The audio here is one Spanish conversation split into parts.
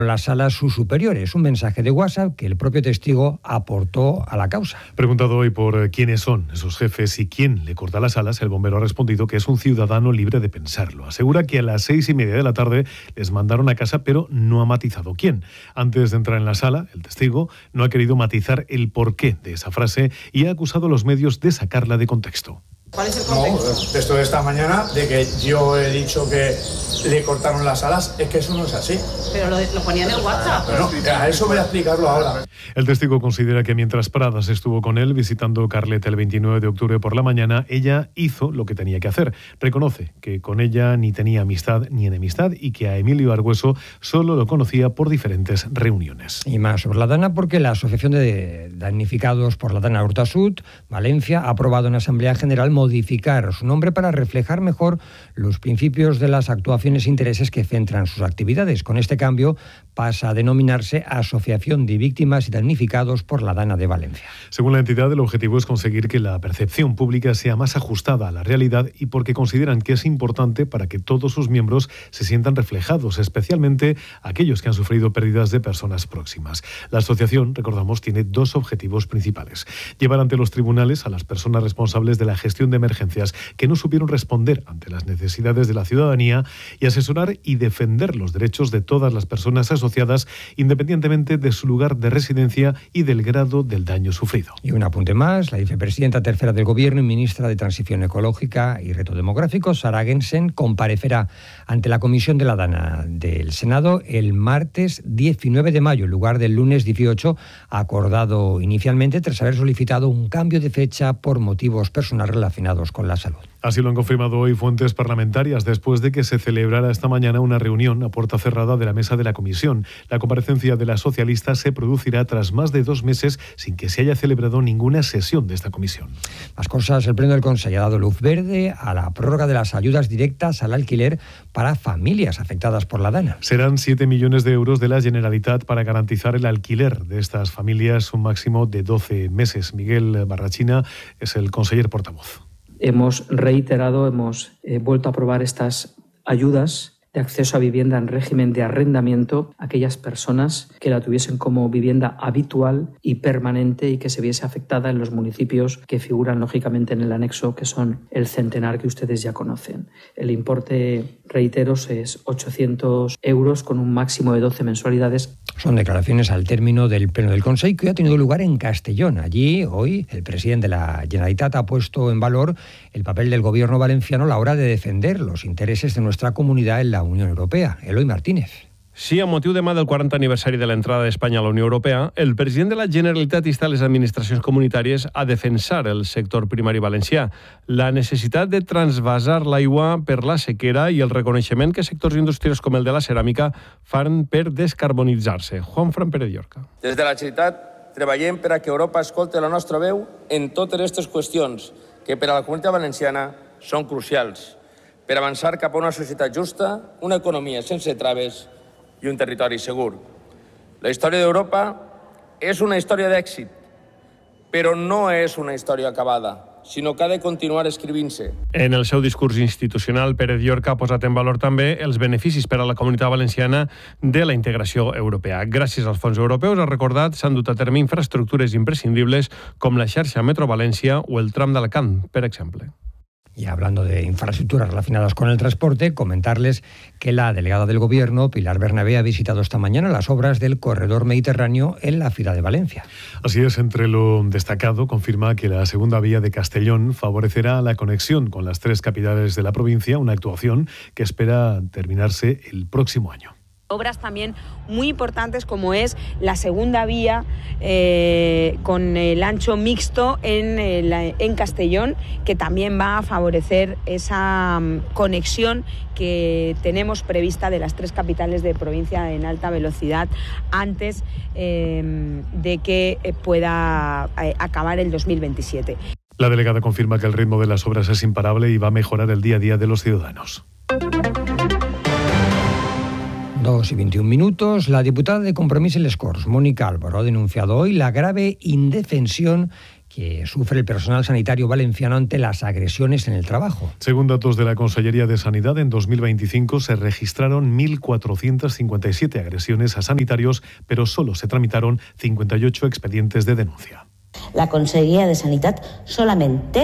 las salas sus superiores, un mensaje de WhatsApp que el propio testigo aportó a la causa. Preguntado hoy por quiénes son esos jefes y quién le corta las alas, el bombero ha respondido que es un ciudadano libre de pensarlo. Asegura que a las 6:30 de la tarde les mandaron a casa, pero no ha matizado quién. Antes de entrar en la sala, el testigo no ha querido matizar el porqué de esa frase y ha acusado a los medios de sacarla de contexto. ¿Cuál es el contexto? Esto de esta mañana, de que yo he dicho que le cortaron las alas, es que eso no es así. Pero lo ponía en el WhatsApp. Pero no, a eso voy a explicarlo ahora. El testigo considera que mientras Pradas estuvo con él visitando Carlet el 29 de octubre por la mañana, ella hizo lo que tenía que hacer. Reconoce que con ella ni tenía amistad ni enemistad y que a Emilio Argüeso solo lo conocía por diferentes reuniones. Y más sobre la Dana, porque la Asociación de Damnificados por la Dana Urtasun, Valencia, ha aprobado en Asamblea General modificar su nombre para reflejar mejor los principios de las actuaciones e intereses que centran sus actividades. Con este cambio pasa a denominarse Asociación de Víctimas y Damnificados por la Dana de Valencia. Según la entidad, el objetivo es conseguir que la percepción pública sea más ajustada a la realidad y porque consideran que es importante para que todos sus miembros se sientan reflejados, especialmente aquellos que han sufrido pérdidas de personas próximas. La asociación, recordamos, tiene dos objetivos principales: llevar ante los tribunales a las personas responsables de la gestión de emergencias que no supieron responder ante las necesidades de la ciudadanía y asesorar y defender los derechos de todas las personas asociadas, independientemente de su lugar de residencia y del grado del daño sufrido. Y un apunte más: la vicepresidenta tercera del Gobierno y ministra de Transición Ecológica y Reto Demográfico, Sara Gensen, comparecerá ante la Comisión de la Dana del Senado el martes 19 de mayo, en lugar del lunes 18, acordado inicialmente tras haber solicitado un cambio de fecha por motivos personales relacionados con la salud. Así lo han confirmado hoy fuentes parlamentarias después de que se celebrara esta mañana una reunión a puerta cerrada de la mesa de la comisión. La comparecencia de la socialista se producirá tras más de 2 meses sin que se haya celebrado ninguna sesión de esta comisión. Más cosas: el Pleno del Consejo ha dado luz verde a la prórroga de las ayudas directas al alquiler para familias afectadas por la Dana. Serán 7 millones de euros de la Generalitat para garantizar el alquiler de estas familias un máximo de 12 meses. Miguel Barrachina es el conseller portavoz. Hemos vuelto a aprobar estas ayudas de acceso a vivienda en régimen de arrendamiento a aquellas personas que la tuviesen como vivienda habitual y permanente y que se viese afectada en los municipios que figuran lógicamente en el anexo, que son el Centenar, que ustedes ya conocen. El importe, reitero, es 800 euros con un máximo de 12 mensualidades. Son declaraciones al término del Pleno del Consejo que ha tenido lugar en Castellón. Allí, hoy, el presidente de la Generalitat ha puesto en valor el papel del gobierno valenciano a la hora de defender los intereses de nuestra comunidad en la Unión Europea. Eloi Martínez. Sí, amb motiu demà del 40 aniversari de l'entrada d'Espanya a la Unió Europea, el president de la Generalitat insta les administracions comunitàries a defensar el sector primari valencià, la necessitat de transvasar l'aigua per la sequera i el reconeixement que sectors industrials com el de la ceràmica fan per descarbonitzar-se. Juanfran Pérez Llorca. Des de la Generalitat treballem per a que Europa escolti la nostra veu en totes aquestes qüestions que per a la comunitat valenciana són crucials per avançar cap a una societat justa, una economia sense traves i un territori segur. La història d'Europa és una història d'èxit, però no és una història acabada, sinó que ha de continuar escrivint-se. En el seu discurs institucional, Pérez Llorca ha posat en valor també els beneficis per a la comunitat valenciana de la integració europea. Gràcies als fons europeus, ha recordat, s'han dut a terme infraestructures imprescindibles com la xarxa Metro València o el tram d'Alacant, per exemple. Y hablando de infraestructuras relacionadas con el transporte, comentarles que la delegada del Gobierno, Pilar Bernabé, ha visitado esta mañana las obras del corredor mediterráneo en la ciudad de Valencia. Así es, entre lo destacado, confirma que la segunda vía de Castellón favorecerá la conexión con las 3 capitales de la provincia, una actuación que espera terminarse el próximo año. Obras también muy importantes como es la segunda vía con el ancho mixto en Castellón, que también va a favorecer esa conexión que tenemos prevista de las 3 capitales de provincia en alta velocidad antes de que pueda acabar el 2027. La delegada confirma que el ritmo de las obras es imparable y va a mejorar el día a día de los ciudadanos. 2:21. La diputada de Compromís en les Corts, Mónica Álvaro, ha denunciado hoy la grave indefensión que sufre el personal sanitario valenciano ante las agresiones en el trabajo. Según datos de la Consellería de Sanidad, en 2025 se registraron 1.457 agresiones a sanitarios, pero solo se tramitaron 58 expedientes de denuncia. La Conselleria de Sanitat solament té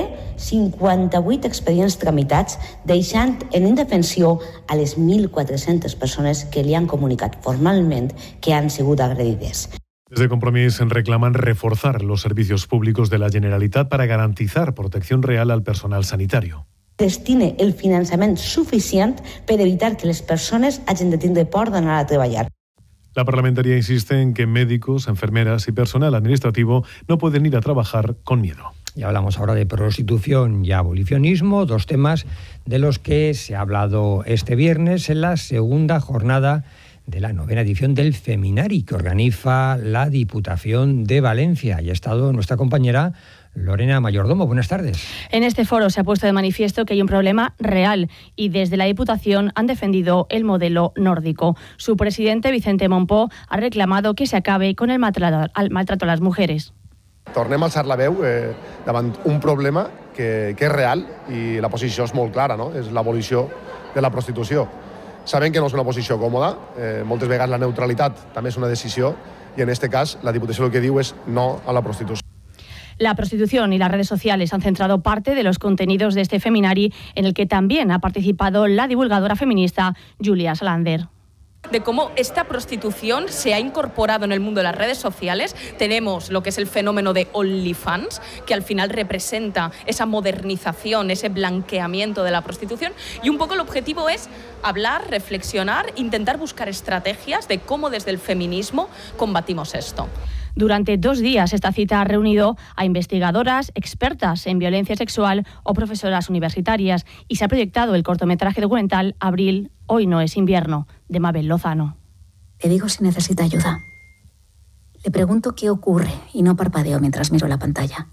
58 expedients tramitats, deixant en indefensió a les 1.400 persones que li han comunicat formalment que han sigut agredides. Desde Compromís reclaman reforzar los servicios públicos de la Generalitat para garantizar protección real al personal sanitario. Destine el finançament suficient per evitar que les persones hagin de tindre por d'anar a treballar. La parlamentaria insiste en que médicos, enfermeras y personal administrativo no pueden ir a trabajar con miedo. Y hablamos ahora de prostitución y abolicionismo, dos temas de los que se ha hablado este viernes en la segunda jornada de la 9ª edición del Feminari, que organiza la Diputación de Valencia. Y ha estado nuestra compañera Lorena Mayordomo. Buenas tardes. En este foro se ha puesto de manifiesto que hay un problema real y desde la Diputación han defendido el modelo nórdico. Su presidente, Vicente Mompó, ha reclamado que se acabe con el maltrato a las mujeres. Tornem a alçar la veu davant un problema que és real i la posició és molt clara, no? És l'abolició de la prostitució. Sabem que no és una posició còmoda, moltes vegades la neutralitat també és una decisió i en aquest cas la Diputació el que diu és no a la prostitució. La prostitución y las redes sociales han centrado parte de los contenidos de este Feminari, en el que también ha participado la divulgadora feminista Julia Salander. De cómo esta prostitución se ha incorporado en el mundo de las redes sociales. Tenemos lo que es el fenómeno de OnlyFans, que al final representa esa modernización, ese blanqueamiento de la prostitución, y un poco el objetivo es hablar, reflexionar, intentar buscar estrategias de cómo desde el feminismo combatimos esto. Durante 2 días esta cita ha reunido a investigadoras, expertas en violencia sexual o profesoras universitarias y se ha proyectado el cortometraje documental Abril, hoy no es invierno, de Mabel Lozano. Le digo si necesita ayuda. Le pregunto qué ocurre y no parpadeo mientras miro la pantalla.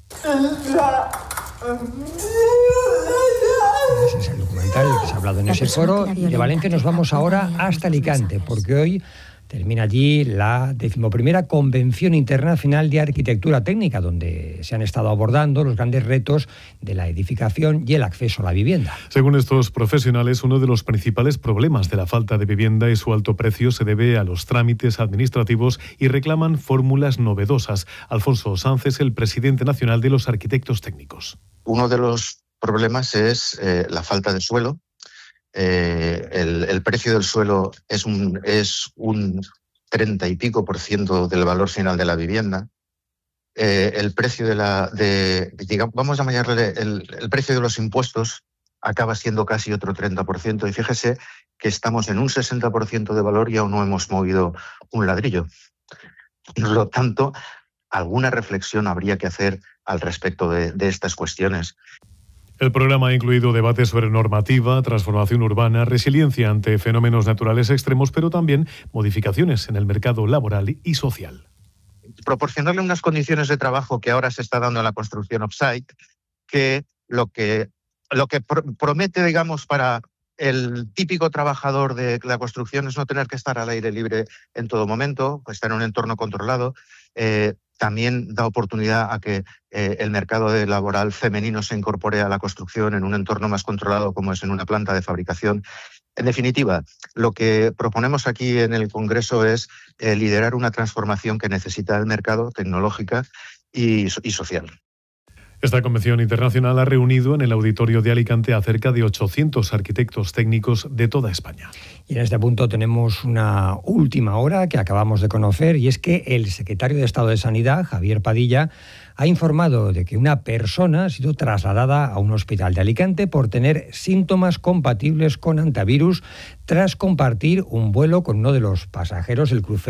Ese es el documental que se ha hablado en ese foro. De Valencia nos vamos ahora hasta Alicante, porque hoy termina allí la 11ª Convención Internacional de Arquitectura Técnica, donde se han estado abordando los grandes retos de la edificación y el acceso a la vivienda. Según estos profesionales, uno de los principales problemas de la falta de vivienda y su alto precio se debe a los trámites administrativos y reclaman fórmulas novedosas. Alfonso Sanz es el presidente nacional de los arquitectos técnicos. Uno de los problemas es la falta de suelo. El precio del suelo es un 30 y pico % del valor final de la vivienda. El precio vamos a llamarle el precio de los impuestos acaba siendo casi otro 30%. Y fíjese que estamos en un 60% de valor y aún no hemos movido un ladrillo. Por lo tanto, alguna reflexión habría que hacer al respecto de estas cuestiones. El programa ha incluido debates sobre normativa, transformación urbana, resiliencia ante fenómenos naturales extremos, pero también modificaciones en el mercado laboral y social. Proporcionarle unas condiciones de trabajo que ahora se está dando en la construcción off-site, que lo que promete, digamos, para el típico trabajador de la construcción es no tener que estar al aire libre en todo momento, estar en un entorno controlado. También da oportunidad a que el mercado laboral femenino se incorpore a la construcción en un entorno más controlado como es en una planta de fabricación. En definitiva, lo que proponemos aquí en el Congreso es liderar una transformación que necesita el mercado tecnológica y social. Esta convención internacional ha reunido en el auditorio de Alicante a cerca de 800 arquitectos técnicos de toda España. Y en este punto tenemos una última hora que acabamos de conocer, y es que el secretario de Estado de Sanidad, Javier Padilla, ha informado de que una persona ha sido trasladada a un hospital de Alicante por tener síntomas compatibles con antivirus tras compartir un vuelo con uno de los pasajeros del crucero